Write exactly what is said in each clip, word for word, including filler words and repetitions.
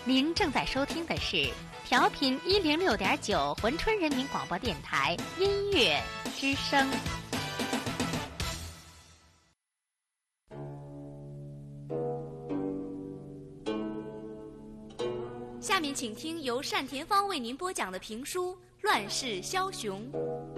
您正在收听的是调频一零六点九珲春人民广播电台音乐之声。下面请听由单田芳为您播讲的评书《乱世枭雄》。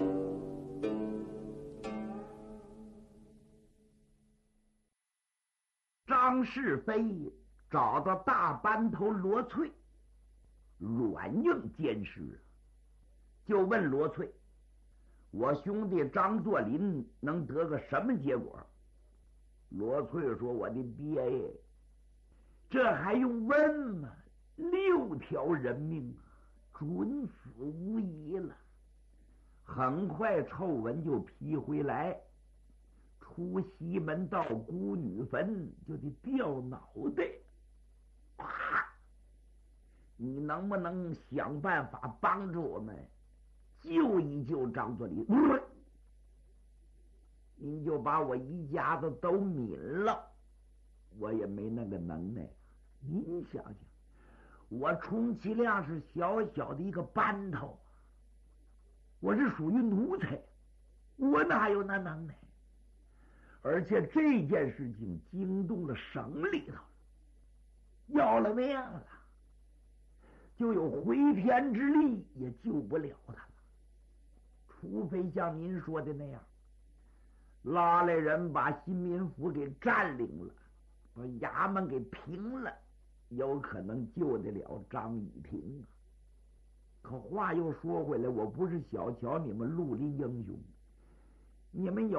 张世飞找到大班头罗翠，软硬兼施，就问罗翠：“我兄弟张作霖能得个什么结果？”罗翠说：“我的爹，这还用问吗？六条人命，准死无疑了。”很快臭文就批回来，出西门到孤女坟就得掉脑袋。啊！你能不能想办法帮助我们救一救张作霖？呃、您就把我一家子都抿了，我也没那个能耐。您想想，我充其量是小小的一个班头，我是属于奴才，我哪有那能耐？而且这件事情惊动了省里头了，要了命了，就有回天之力也救不了他了，除非像您说的那样，拉来人把新民府给占领了，把衙门给平了，有可能救得了张雨婷啊。可话又说回来，我不是小瞧你们绿林英雄，你们有